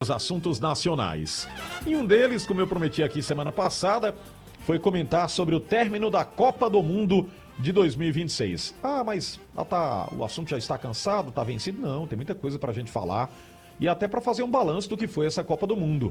os assuntos nacionais. E um deles, como eu prometi aqui semana passada, foi comentar sobre o término da Copa do Mundo de 2026. Ah, mas o assunto já está cansado, está vencido? Não, tem muita coisa para a gente falar e até para fazer um balanço do que foi essa Copa do Mundo.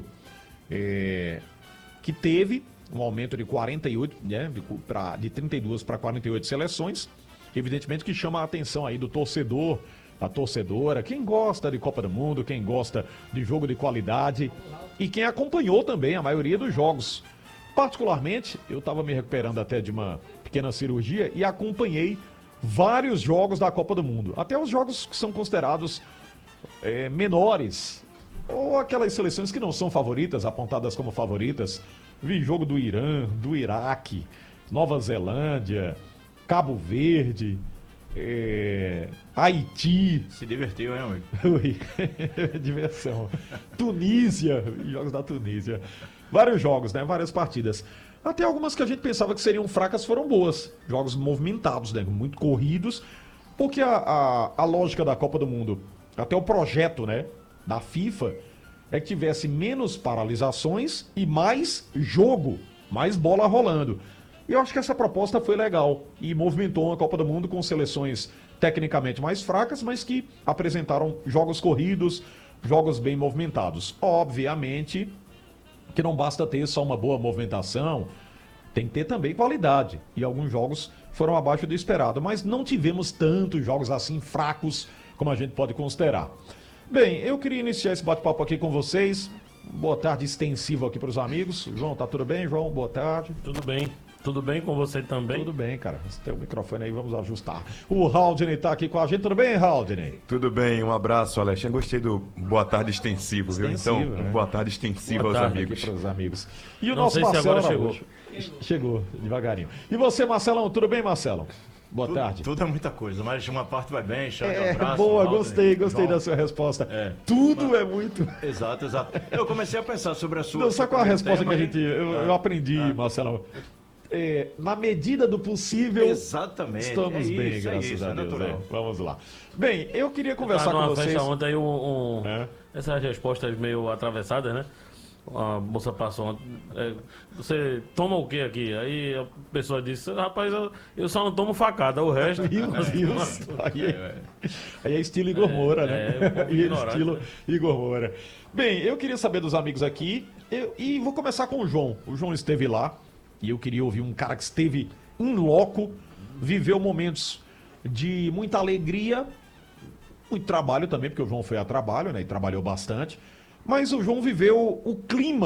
Que teve um aumento de 48, né, de 32 para 48 seleções. Evidentemente que chama a atenção aí do torcedor, da torcedora, quem gosta de Copa do Mundo, quem gosta de jogo de qualidade e quem acompanhou também a maioria dos jogos. Particularmente, eu estava me recuperando até de uma pequena cirurgia e acompanhei vários jogos da Copa do Mundo. Até os jogos que são considerados menores, ou aquelas seleções que não são favoritas, apontadas como favoritas. Vi jogo do Irã, do Iraque, Nova Zelândia, Cabo Verde, Haiti. Se divertiu, hein, amigo? Diversão. Tunísia, jogos da Tunísia. Vários jogos, né? Várias partidas. Até algumas que a gente pensava que seriam fracas foram boas. Jogos movimentados, né? Muito corridos. Porque a lógica da Copa do Mundo, até o projeto, né, da FIFA, é que tivesse menos paralisações e mais jogo, mais bola rolando. E eu acho que essa proposta foi legal e movimentou uma Copa do Mundo com seleções tecnicamente mais fracas, mas que apresentaram jogos corridos, jogos bem movimentados. Obviamente que não basta ter só uma boa movimentação, tem que ter também qualidade. E alguns jogos foram abaixo do esperado, mas não tivemos tantos jogos assim fracos como a gente pode considerar. Bem, eu queria iniciar esse bate-papo aqui com vocês. Boa tarde extensivo aqui para os amigos. João, tá tudo bem, João? Boa tarde. Tudo bem. Tudo bem com você também? Tudo bem, cara. Você tem o microfone aí, vamos ajustar. O Haldney tá aqui com a gente. Tudo bem, Haldney? Tudo bem, um abraço, Alexandre. Gostei do boa tarde extensivo, viu? Então, né? Boa tarde extensiva Boa aos tarde amigos. Aqui para os amigos. E o Não nosso sei se Marcelo agora Araújo. Chegou, devagarinho. E você, Marcelão, tudo bem, Marcelo? Boa tarde. Tudo é muita coisa, mas uma parte vai bem, chega um abraço. Boa, Haldney, gostei João. da sua resposta. Tudo é muito. Exato. Eu comecei a pensar sobre a sua... Não, só com a resposta que a tema gente... Eu aprendi, Marcelo. Na medida do possível, Exatamente. estamos bem, graças a Deus. Né? Vamos lá. Bem, eu queria conversar com vocês... Festa ontem aí essas respostas meio atravessadas, né? A moça passou, você toma o que aqui? Aí a pessoa disse, rapaz, eu só não tomo facada, o resto... Aí é estilo Igor Moura, né? E estilo Igor Moura. Bem, eu queria saber dos amigos aqui, e vou começar com o João. O João esteve lá, e eu queria ouvir um cara que esteve in loco, viveu momentos de muita alegria, muito trabalho também, porque o João foi a trabalho, né? E trabalhou bastante. Mas o João viveu o clima